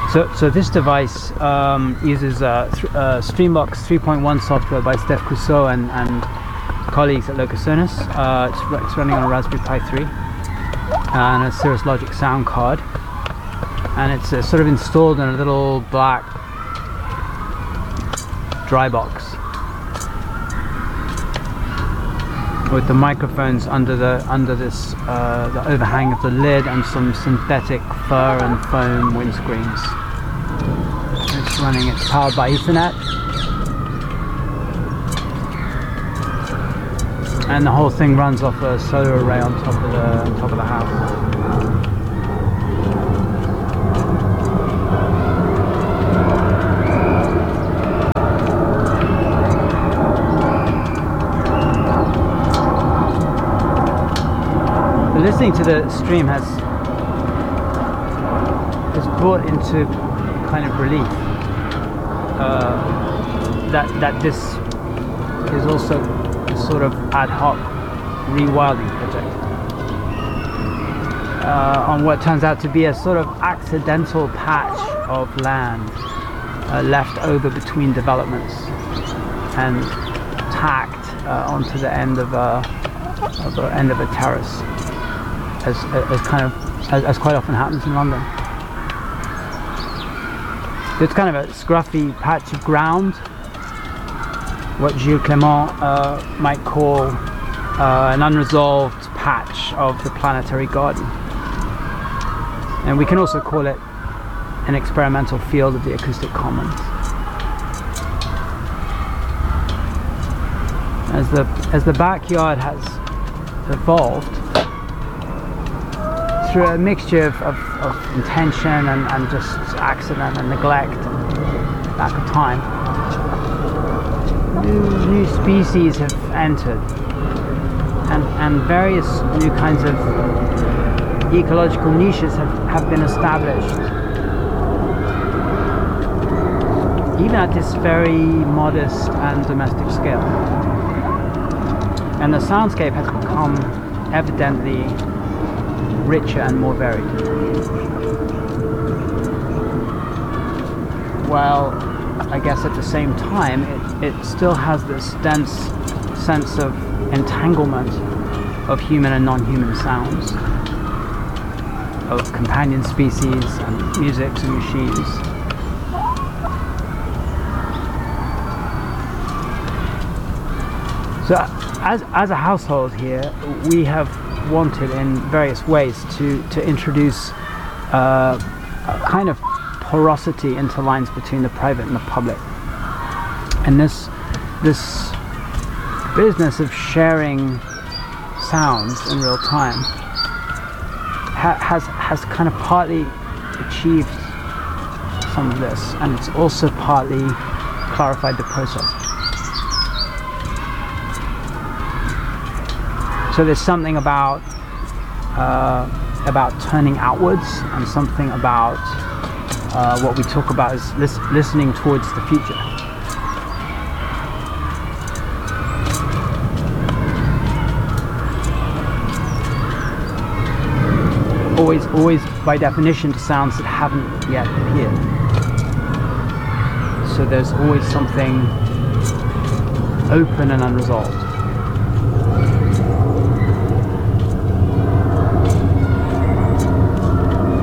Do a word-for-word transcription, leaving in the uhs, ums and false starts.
So, so this device um, uses uh, th uh, Streambox three point one software by Steph Cousseau and, and colleagues at Locusonis. Uh, it's, it's running on a Raspberry Pi three and a Cirrus Logic sound card, and it's uh, sort of installed in a little black dry box with the microphones under the under this uh, the overhang of the lid and some synthetic fur and foam windscreens. It's running. It's powered by Ethernet, and the whole thing runs off a solar array on top of the on top of the house. Listening to the stream has has brought into kind of relief uh, that that this is also a sort of ad hoc rewilding project uh, on what turns out to be a sort of accidental patch of land uh, left over between developments and tacked uh, onto the end of a, of a end of a terrace. As, as kind of as, as quite often happens in London. It's kind of a scruffy patch of ground, what Gilles Clément uh, might call uh, an unresolved patch of the planetary garden, and we can also call it an experimental field of the acoustic commons. As the as the backyard has evolved through a mixture of, of, of intention and, and just accident and neglect and lack of time, new, new species have entered, and, and various new kinds of ecological niches have, have been established, even at this very modest and domestic scale. And the soundscape has become evidently richer and more varied. While I guess at the same time it, it still has this dense sense of entanglement of human and non-human sounds, of companion species and musics and machines. So as, as a household here, we have wanted in various ways to, to introduce uh, a kind of porosity into lines between the private and the public. And this, this business of sharing sounds in real time ha has, has kind of partly achieved some of this, and it's also partly clarified the process. So there's something about uh, about turning outwards, and something about uh, what we talk about as lis listening towards the future. Always, always by definition to sounds that haven't yet appeared. So there's always something open and unresolved.